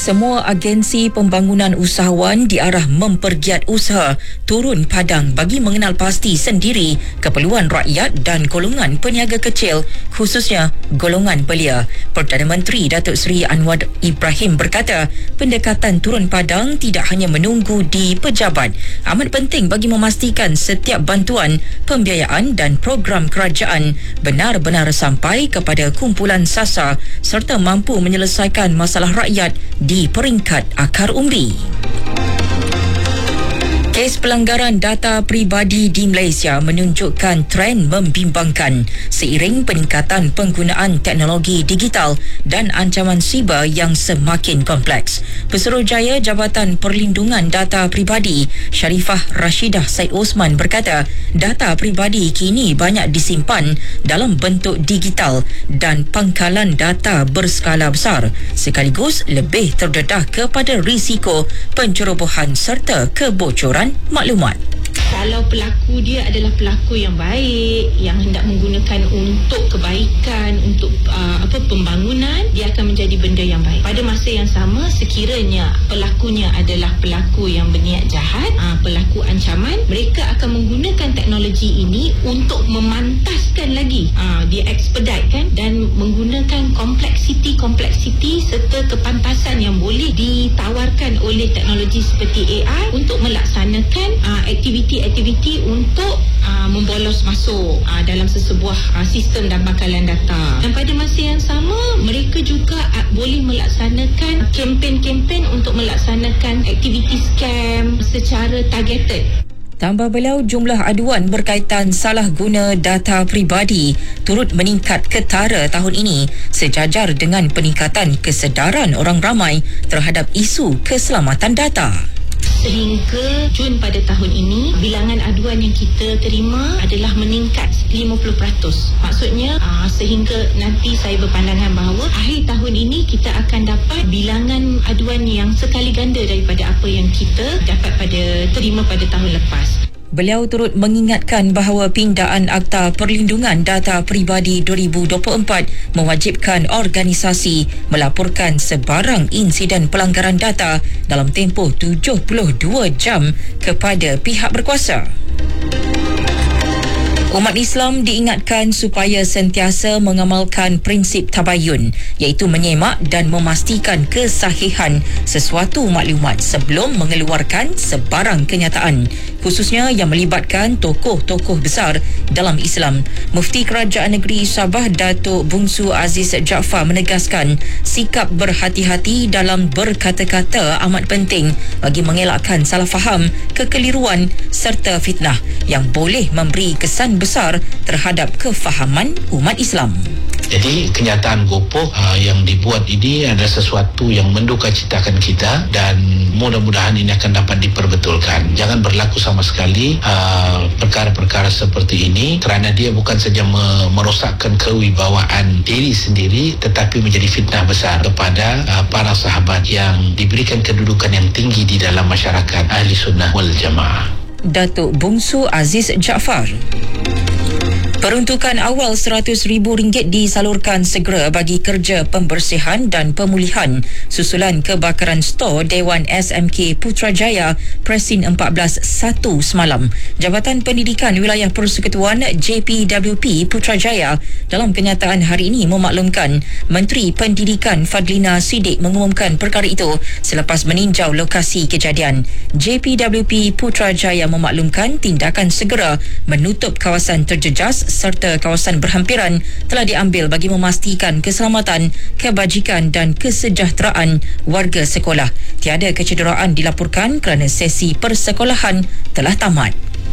Semua agensi pembangunan usahawan diarah mempergiat usaha turun padang bagi mengenal pasti sendiri keperluan rakyat dan golongan peniaga kecil, khususnya golongan belia. Perdana Menteri Datuk Seri Anwar Ibrahim berkata, pendekatan turun padang tidak hanya menunggu di pejabat. Amat penting bagi memastikan setiap bantuan, pembiayaan dan program kerajaan benar-benar sampai kepada kumpulan sasar serta mampu menyelesaikan masalah rakyat di peringkat akar umbi. Kes pelanggaran data peribadi di Malaysia menunjukkan tren membimbangkan seiring peningkatan penggunaan teknologi digital dan ancaman siber yang semakin kompleks. Pesuruhjaya Jabatan Perlindungan Data Peribadi Sharifah Rashidah Said Osman berkata, data peribadi kini banyak disimpan dalam bentuk digital dan pangkalan data berskala besar sekaligus lebih terdedah kepada risiko pencerobohan serta kebocoran maklumat. Kalau pelaku dia adalah pelaku yang baik, yang hendak menggunakan untuk kebaikan, untuk pembangunan, dia akan menjadi benda yang baik. Pada masa yang sama, sekiranya pelakunya adalah pelaku yang berniat jahat, pelaku ancaman, mereka akan menggunakan teknologi ini untuk memantaskan lagi, dia expedite kan, dan menggunakan kompleksiti serta kepantasan yang boleh ditawarkan oleh teknologi seperti AI untuk melaksanakan aktiviti untuk membolos masuk dalam sesebuah sistem dan bakalan data. Dan pada masa yang sama, mereka juga boleh melaksanakan kempen-kempen untuk melaksanakan aktiviti scam secara targeted. Tambah beliau, jumlah aduan berkaitan salah guna data peribadi turut meningkat ketara tahun ini sejajar dengan peningkatan kesedaran orang ramai terhadap isu keselamatan data. Sehingga Jun pada tahun ini, bilangan aduan yang kita terima adalah meningkat 50%. Maksudnya sehingga nanti saya berpandangan bahawa akhir tahun ini kita akan dapat bilangan aduan yang sekali ganda daripada apa yang kita dapat terima pada tahun lepas. Beliau turut mengingatkan bahawa pindaan Akta Perlindungan Data Peribadi 2024 mewajibkan organisasi melaporkan sebarang insiden pelanggaran data dalam tempoh 72 jam kepada pihak berkuasa. Umat Islam diingatkan supaya sentiasa mengamalkan prinsip tabayun, iaitu menyemak dan memastikan kesahihan sesuatu maklumat sebelum mengeluarkan sebarang kenyataan, khususnya yang melibatkan tokoh-tokoh besar dalam Islam. Mufti Kerajaan Negeri Sabah Datuk Bungsu Aziz Jaafar menegaskan sikap berhati-hati dalam berkata-kata amat penting bagi mengelakkan salah faham, kekeliruan serta fitnah yang boleh memberi kesan besar terhadap kefahaman umat Islam. Jadi kenyataan gopoh yang dibuat ini adalah sesuatu yang mendukacitakan kita dan mudah-mudahan ini akan dapat diperbetulkan. Jangan berlaku sama sekali perkara-perkara seperti ini kerana dia bukan saja merosakkan kewibawaan diri sendiri tetapi menjadi fitnah besar kepada para sahabat yang diberikan kedudukan yang tinggi di dalam masyarakat Ahli Sunnah wal Jamaah. Datuk Bungsu Aziz Jaafar. Peruntukan awal RM100,000 disalurkan segera bagi kerja pembersihan dan pemulihan susulan kebakaran stor Dewan SMK Putrajaya Presin 14 1 semalam. Jabatan Pendidikan Wilayah Persekutuan JPWP Putrajaya dalam kenyataan hari ini memaklumkan Menteri Pendidikan Fadlina Siddiq mengumumkan perkara itu selepas meninjau lokasi kejadian. JPWP Putrajaya memaklumkan tindakan segera menutup kawasan terjejas serta kawasan berhampiran telah diambil bagi memastikan keselamatan, kebajikan dan kesejahteraan warga sekolah. Tiada kecederaan dilaporkan kerana sesi persekolahan telah tamat.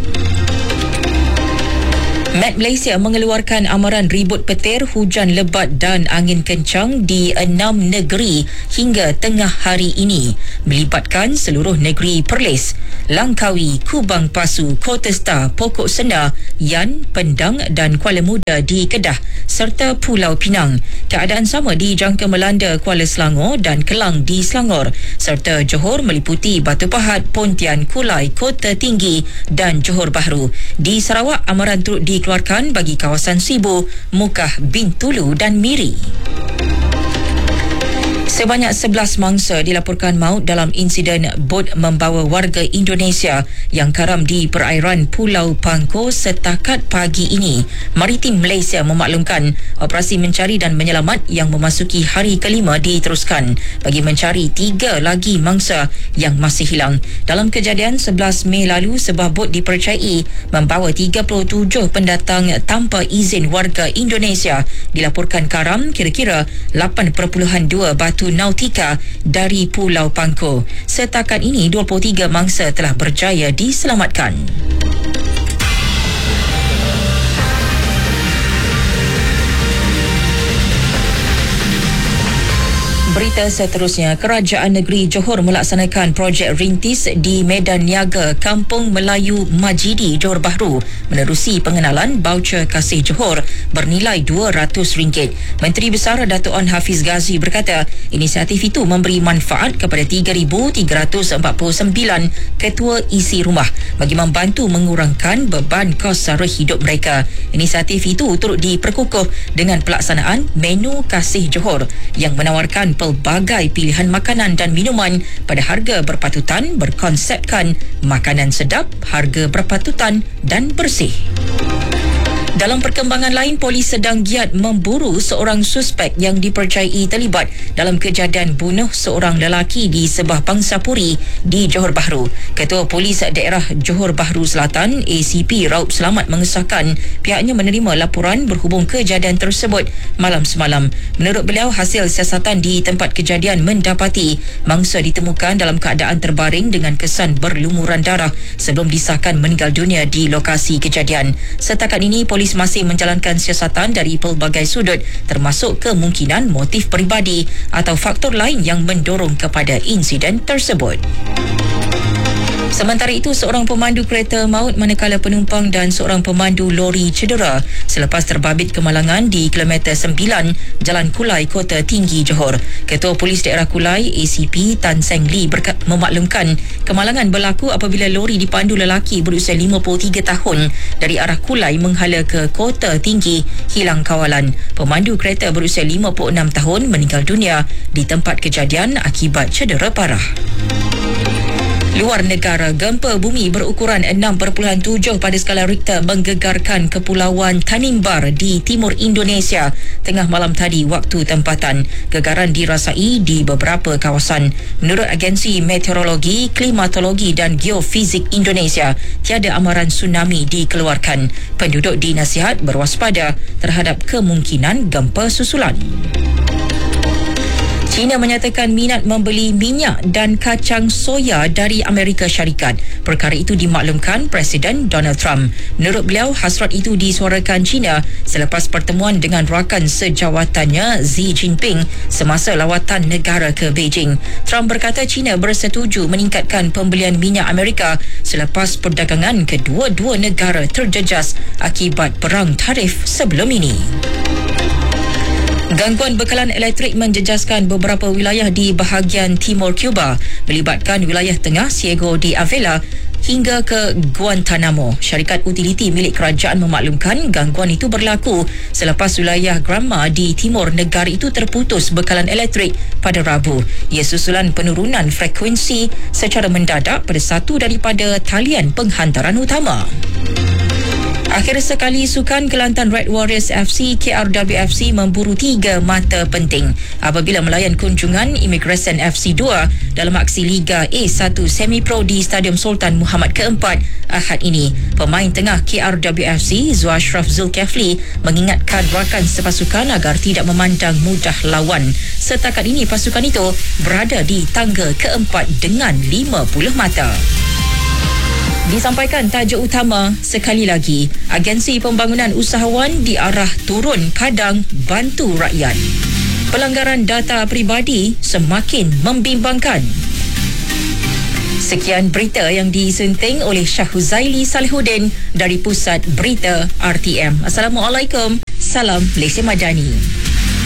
Met Malaysia mengeluarkan amaran ribut petir, hujan lebat dan angin kencang di 6 negeri hingga tengah hari ini, melibatkan seluruh negeri Perlis, Langkawi, Kubang Pasu, Kota Star, Pokok Senda, Yan, Pendang dan Kuala Muda di Kedah serta Pulau Pinang. Keadaan sama dijangka melanda Kuala Selangor dan Kelang di Selangor serta Johor meliputi Batu Pahat, Pontian, Kulai, Kota Tinggi dan Johor Bahru. Di Sarawak, amaran turut dikeluarkan bagi kawasan Sibu, Mukah, Bintulu dan Miri. Sebanyak 11 mangsa dilaporkan maut dalam insiden bot membawa warga Indonesia yang karam di perairan Pulau Pangkor setakat pagi ini. Maritim Malaysia memaklumkan operasi mencari dan menyelamat yang memasuki hari kelima diteruskan bagi mencari 3 lagi mangsa yang masih hilang. Dalam kejadian 11 Mei lalu, sebuah bot dipercayai membawa 37 pendatang tanpa izin warga Indonesia dilaporkan karam kira-kira 8.2 batu nautika dari Pulau Pangkor. Setakat ini 23 mangsa telah berjaya diselamatkan. Berita seterusnya, Kerajaan Negeri Johor melaksanakan projek rintis di Medan Niaga Kampung Melayu Majidi, Johor Bahru menerusi pengenalan baucer Kasih Johor bernilai RM200. Menteri Besar Dato' Onn Hafiz Ghazi berkata, inisiatif itu memberi manfaat kepada 3,349 ketua isi rumah bagi membantu mengurangkan beban kos sara hidup mereka. Inisiatif itu turut diperkukuh dengan pelaksanaan menu Kasih Johor yang menawarkan pelbagai pilihan makanan dan minuman pada harga berpatutan berkonsepkan makanan sedap, harga berpatutan dan bersih. Dalam perkembangan lain, polis sedang giat memburu seorang suspek yang dipercayai terlibat dalam kejadian bunuh seorang lelaki di Sebah Bangsapuri di Johor Bahru. Ketua Polis Daerah Johor Bahru Selatan, ACP Raup Selamat mengesahkan pihaknya menerima laporan berhubung kejadian tersebut malam semalam. Menurut beliau, hasil siasatan di tempat kejadian mendapati mangsa ditemukan dalam keadaan terbaring dengan kesan berlumuran darah sebelum disahkan meninggal dunia di lokasi kejadian. Setakat ini, polis masih menjalankan siasatan dari pelbagai sudut termasuk kemungkinan motif peribadi atau faktor lain yang mendorong kepada insiden tersebut. Sementara itu, seorang pemandu kereta maut manakala penumpang dan seorang pemandu lori cedera selepas terbabit kemalangan di kilometer 9 Jalan Kulai, Kota Tinggi, Johor. Ketua Polis Daerah Kulai, ACP Tan Seng Lee memaklumkan kemalangan berlaku apabila lori dipandu lelaki berusia 53 tahun dari arah Kulai menghala ke Kota Tinggi hilang kawalan. Pemandu kereta berusia 56 tahun meninggal dunia di tempat kejadian akibat cedera parah. Luar negara, gempa bumi berukuran 6.7 pada skala Richter menggegarkan Kepulauan Tanimbar di timur Indonesia tengah malam tadi waktu tempatan. Gegaran dirasai di beberapa kawasan. Menurut Agensi Meteorologi, Klimatologi dan Geofizik Indonesia, tiada amaran tsunami dikeluarkan. Penduduk dinasihat berwaspada terhadap kemungkinan gempa susulan. China menyatakan minat membeli minyak dan kacang soya dari Amerika Syarikat. Perkara itu dimaklumkan Presiden Donald Trump. Menurut beliau, hasrat itu disuarakan China selepas pertemuan dengan rakan sejawatannya Xi Jinping semasa lawatan negara ke Beijing. Trump berkata China bersetuju meningkatkan pembelian minyak Amerika selepas perdagangan kedua-dua negara terjejas akibat perang tarif sebelum ini. Gangguan bekalan elektrik menjejaskan beberapa wilayah di bahagian timur Cuba, melibatkan wilayah tengah Ciego de Avila hingga ke Guantanamo. Syarikat utiliti milik kerajaan memaklumkan gangguan itu berlaku selepas wilayah Granma di timur negara itu terputus bekalan elektrik pada Rabu. Ia susulan penurunan frekuensi secara mendadak pada satu daripada talian penghantaran utama. Akhir sekali, sukan Kelantan Red Warriors FC KRWFC memburu 3 mata penting apabila melayan kunjungan Immigration FC 2 dalam aksi Liga A1 Semi-Pro di Stadium Sultan Muhammad keempat Ahad ini. Pemain tengah KRWFC Zuashraf Zulkifli mengingatkan rakan sepasukan agar tidak memandang mudah lawan. Setakat ini pasukan itu berada di tangga keempat dengan 50 mata. Disampaikan tajuk utama sekali lagi, Agensi Pembangunan Usahawan diarah turun padang bantu rakyat. Pelanggaran data peribadi semakin membimbangkan. Sekian berita yang disunting oleh Syahuzaili Salihuddin dari Pusat Berita RTM. Assalamualaikum. Salam Malaysia Madani.